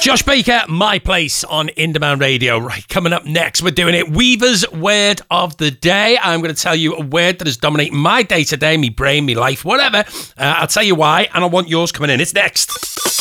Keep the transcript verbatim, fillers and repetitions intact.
Josh Baker, My Place on In Demand Radio. Right, coming up next, we're doing it. Weaver's Word of the Day. I'm going to tell you a word that is dominating my day-to-day, me brain, me life, whatever. Uh, I'll tell you why, and I want yours coming in. It's next.